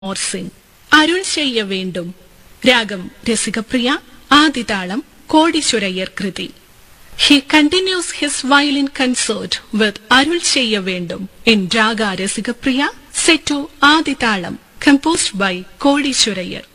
More Singh. അരുൾ ചെയ്യ വേണ്ടും രാഗം രസികപ്രിയ, ആദിതാളം കോടീശ്വരയ്യർ കൃതി. He continues his violin concert with Arul Cheyya Vendum in Raga Rasigapriya, set to Adithalam, composed by Kodishwarayar.